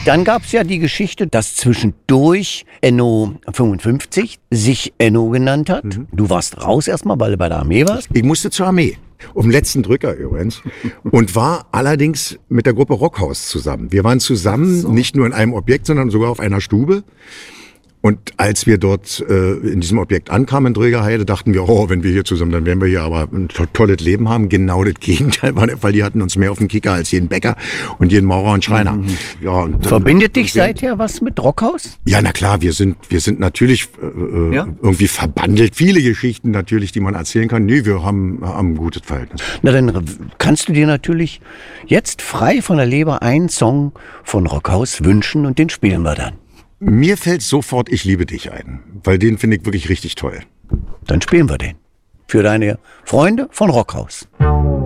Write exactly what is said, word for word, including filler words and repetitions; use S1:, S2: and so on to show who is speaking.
S1: Dann gab es ja die Geschichte, dass zwischendurch Enno fünfundfünfzig sich Enno genannt hat. Mhm. Du warst raus erstmal, weil du bei der Armee warst.
S2: Ich musste zur Armee. Um den letzten Drücker übrigens. Und war allerdings mit der Gruppe Rockhaus zusammen. Wir waren zusammen, so. Nicht nur in einem Objekt, sondern sogar auf einer Stube. Und als wir dort äh, in diesem Objekt ankamen in Drögerheide, dachten wir, oh, wenn wir hier zusammen, dann werden wir hier aber ein to- tolles Leben haben. Genau das Gegenteil war der Fall. Die hatten uns mehr auf den Kicker als jeden Bäcker und jeden Maurer und Schreiner. Mhm.
S1: Ja, und, Verbindet dich seither was mit Rockhaus?
S2: Ja, na klar, wir sind wir sind natürlich äh, ja? irgendwie verbandelt. Viele Geschichten natürlich, die man erzählen kann. Nee, wir haben, haben ein gutes Verhältnis.
S1: Na, dann kannst du dir natürlich jetzt frei von der Leber einen Song von Rockhaus wünschen und den spielen wir dann.
S2: Mir fällt sofort Ich liebe dich ein, weil den finde ich wirklich richtig toll.
S1: Dann spielen wir den. Für deine Freunde von Rockhaus.